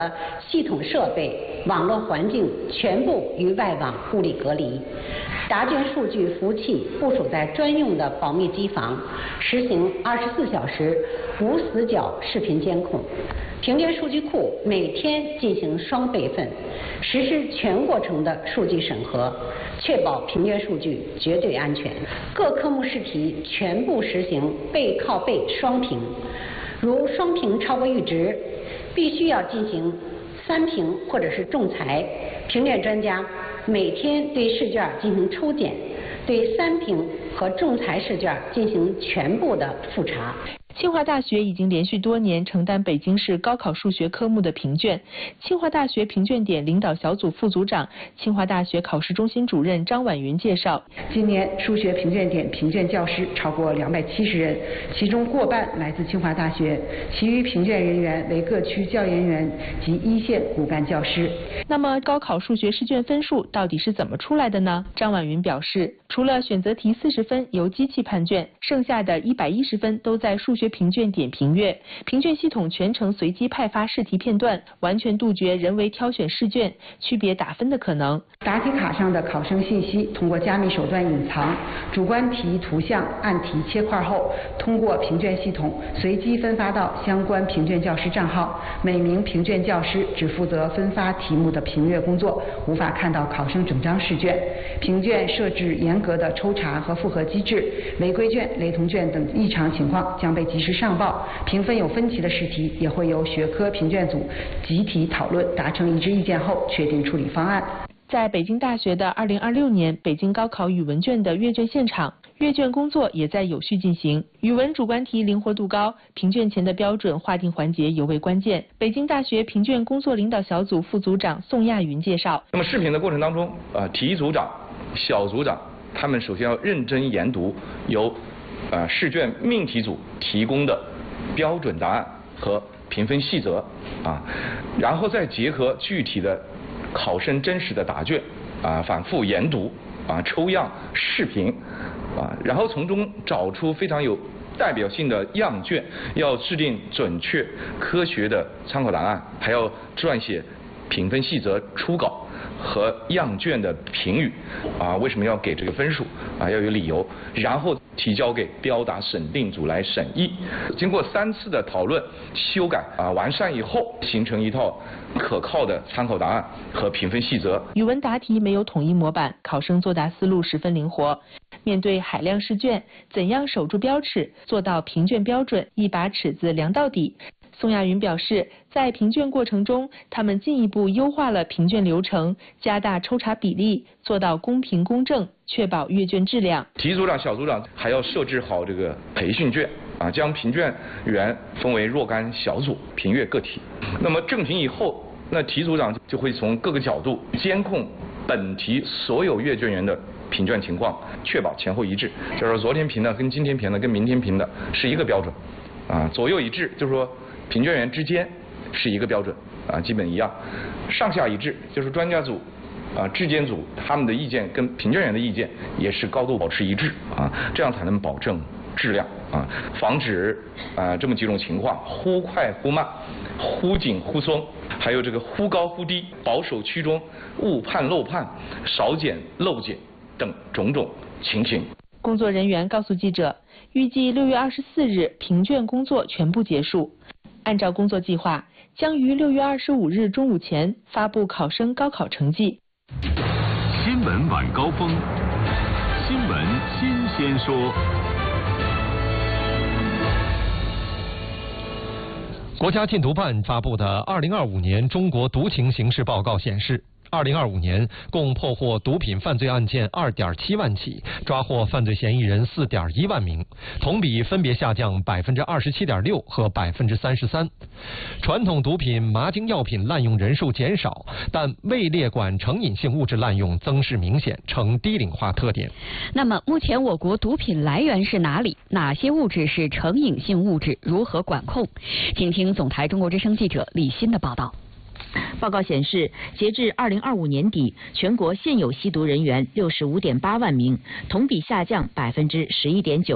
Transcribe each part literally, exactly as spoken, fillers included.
系统设备、网络环境全部与外网物理隔离。答卷数据服务器部署在专用的保密机房，实行二十四小时无死角视频监控。评卷数据库每天进行双备份，实施全过程的数据审核，确保评卷数据绝对安全。各科目试题全部实行背靠背双评，如双评超过阈值，必须要进行三评或者是仲裁。评卷专家每天对试卷进行抽检，对三评和仲裁试卷进行全部的复查。 清华大学已经连续多年承担北京市高考数学科目的评卷。清华大学评卷点领导小组副组长、清华大学考试中心主任张婉云介绍， 今年数学评卷点评卷教师超过两百七十人，其中过半来自清华大学，其余评卷人员为各区教研员及一线骨干教师。 那么高考数学试卷分数到底是怎么出来的呢？张婉云表示，除了选择题四十分由机器判卷，剩下的一百一十分都在数学评卷点评阅，评卷系统全程随机派发试题片段，完全杜绝人为挑选试卷、区别打分的可能。 答题卡上的考生信息通过加密手段隐藏，主观题图像按题切块后，通过评卷系统随机分发到相关评卷教师账号，每名评卷教师只负责分发题目的评阅工作，无法看到考生整张试卷。评卷设置严格的抽查和复核机制，违规卷、雷同卷等异常情况将被及时上报，评分有分歧的试题也会由学科评卷组集体讨论，达成一致意见后确定处理方案。 在北京大学的二零二六年北京高考语文卷的阅卷现场，阅卷工作也在有序进行。语文主观题灵活度高，评卷前的标准划定环节尤为关键。北京大学评卷工作领导小组副组长宋亚云介绍， 那么试评的过程当中，呃，题组长、小组长他们首先要认真研读由呃试卷命题组提供的标准答案和评分细则啊，然后再结合具体的考生真实的答卷啊，反复研读啊，抽样试评啊，然后从中找出非常有代表性的样卷，要制定准确科学的参考答案，还要撰写评分细则初稿和样卷的评语啊，为什么要给这个分数啊，要有理由，然后提交给标答审定组来审议。经过三次的讨论、修改啊完善以后，形成一套可靠的参考答案和评分细则。 语文答题没有统一模板，考生作答思路十分灵活。面对海量试卷，怎样守住标尺，做到评卷标准，一把尺子量到底？宋亚云表示，在评卷过程中，他们进一步优化了评卷流程，加大抽查比例，做到公平公正，确保阅卷质量。 题组长、小组长还要设置好这个培训卷啊，将评卷员分为若干小组评阅个题。那么正评以后，那题组长就会从各个角度监控本题所有阅卷员的评卷情况，确保前后一致。就是说，昨天评的跟今天评的跟明天评的是一个标准啊，左右一致，就是说评卷员之间是一个标准啊，基本一样，上下一致，就是专家组啊、质监组他们的意见跟评卷员的意见也是高度保持一致啊，这样才能保证质量啊，防止啊这么几种情况：忽快忽慢、忽紧忽松，还有这个忽高忽低、保守趋中、误判漏判、少检漏检等种种情形。 工作人员告诉记者，预计六月二十四日评卷工作全部结束。按照工作计划，将于六月二十五日中午前发布考生高考成绩。 新闻晚高峰，新闻新鲜说。 国家禁毒办发布的二零二五年中国毒情形势报告显示，二零二五年共破获毒品犯罪案件二点七万起，抓获犯罪嫌疑人四点一万名，同比分别下降百分之二十七点六和百分之三十三。传统毒品麻精药品滥用人数减少，但未列管成瘾性物质滥用增势明显，呈低龄化特点。 那么，目前我国毒品来源是哪里？哪些物质是成瘾性物质？如何管控？请听总台中国之声记者李欣的报道。 报告显示，截至二零二五年底，全国现有吸毒人员六十五点八万名，同比下降百分之十一点九。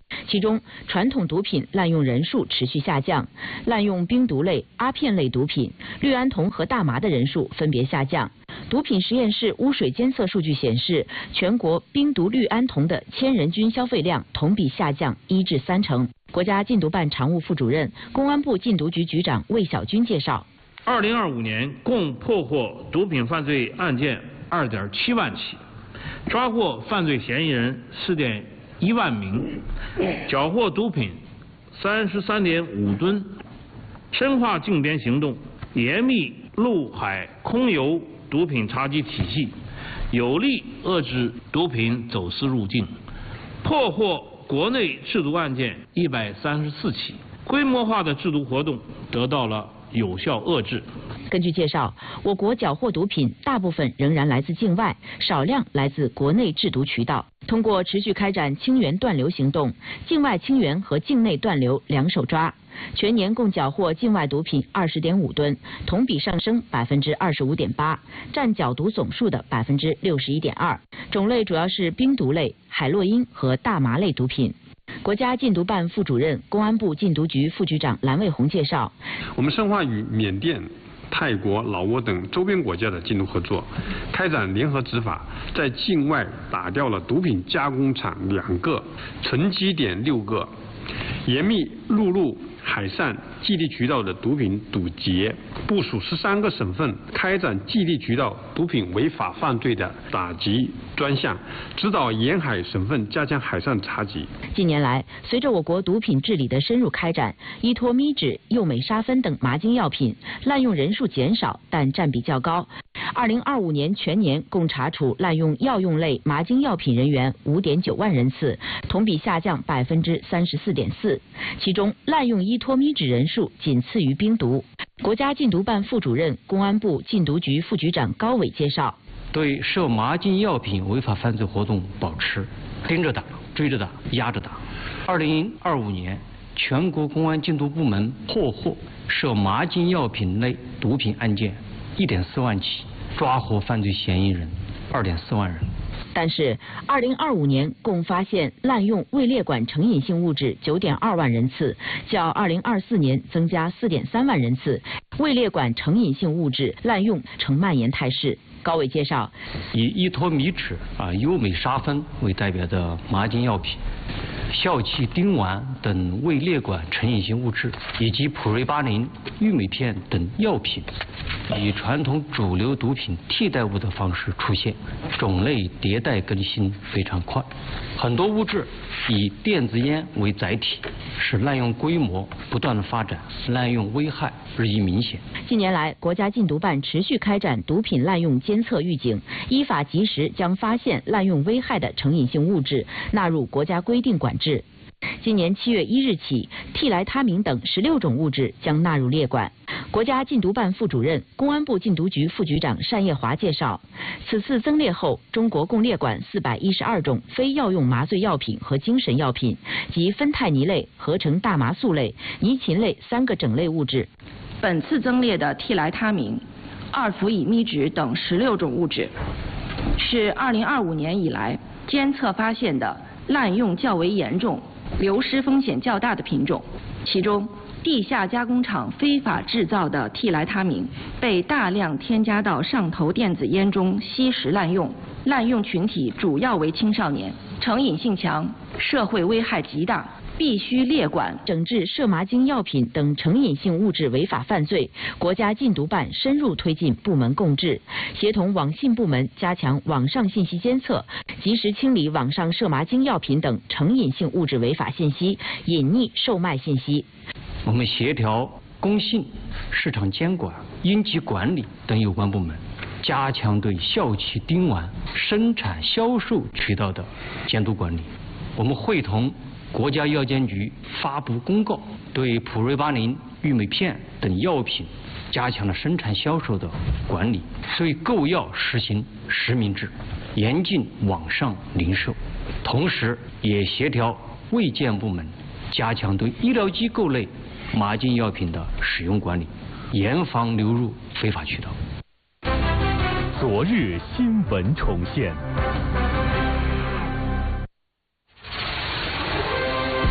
其中，传统毒品滥用人数持续下降，滥用冰毒类、阿片类毒品、氯胺酮和大麻的人数分别下降。毒品实验室污水监测数据显示，全国冰毒氯胺酮的千人均消费量同比下降一至三成。国家禁毒办常务副主任、公安部禁毒局局长魏小军介绍， 二零二五年共破获毒品犯罪案件二点七万起，抓获犯罪嫌疑人四点一万名，缴获毒品三十三点五吨，深化禁边行动，严密陆海空油毒品查缉体系，有力遏制毒品走私入境，破获国内制毒案件一百三十四起，规模化的制毒活动得到了有效遏制。 根据介绍，我国缴获毒品大部分仍然来自境外，少量来自国内制毒渠道。通过持续开展清源断流行动，境外清源和境内断流两手抓，全年共缴获境外毒品二十点五吨，同比上升百分之二十五点八，占缴毒总数的百分之六十一点二。种类主要是冰毒类、海洛因和大麻类毒品。国家禁毒办副主任、公安部禁毒局副局长蓝卫红介绍， 我们深化与缅甸、泰国、老挝等周边国家的禁毒合作，开展联合执法，在境外打掉了毒品加工厂两个，存积点六个，严密陆路、海上基地渠道的毒品堵截，部署十三个省份开展基地渠道毒品违法犯罪的打击专项，指导沿海省份加强海上查缉。 近年来，随着我国毒品治理的深入开展，依托咪酯、右美沙芬等麻精药品滥用人数减少，但占比较高。二零二五年全年共查处滥用药用类麻精药品人员五点九万人次，同比下降百分之三十四点四。其中，滥用依托咪酯人数仅次于冰毒。国家禁毒办副主任、公安部禁毒局副局长高伟介绍， 对涉麻精药品违法犯罪活动保持盯着打、追着打、压着打。二零二五年，全国公安禁毒部门破获涉麻精药品类毒品案件一点四万起，抓获犯罪嫌疑人二点四万人。 但是，二零二五年共发现滥用位列管成瘾性物质九点二万人次，较二零二四年增加四点三万人次。位列管成瘾性物质滥用呈蔓延态势。高伟介绍， 以依托咪酯啊、优美沙芬为代表的麻精药品、笑气丁烷等位列管成瘾性物质，以及普瑞巴林、玉美片等药品，以传统主流毒品替代物的方式出现，种类迭代更新非常快。很多物质以电子烟为载体，使滥用规模不断的发展，滥用危害日益明显。 近年来，国家禁毒办持续开展毒品滥用监测预警，依法及时将发现滥用危害的成瘾性物质纳入国家规定管制。今年七月一日起，替来他明等十六种物质将纳入列管。国家禁毒办副主任、公安部禁毒局副局长单业华介绍，此次增列后，中国共列管四百一十二种非药用麻醉药品和精神药品及芬太尼类、合成大麻素类、尼嗪类三个整类物质。 本次增列的替来他明、二氟乙咪酯等十六种物质，是二零二五年以来监测发现的滥用较为严重、流失风险较大的品种。其中，地下加工厂非法制造的替来他明被大量添加到上头电子烟中吸食滥用，滥用群体主要为青少年，成瘾性强，社会危害极大，必须列管。 整治涉麻精药品等成瘾性物质违法犯罪，国家禁毒办深入推进部门共治，协同网信部门加强网上信息监测，及时清理网上涉麻精药品等成瘾性物质违法信息、隐匿售卖信息。 我们协调工信、市场监管、应急管理等有关部门，加强对笑气丁烷生产销售渠道的监督管理。我们会同国家药监局发布公告，对普瑞巴林、玉美片等药品加强了生产销售的管理，对购药实行实名制，严禁网上零售。同时，也协调卫健部门加强对医疗机构类麻精药品的使用管理，严防流入非法渠道。 昨日新闻重现。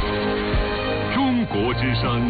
之声。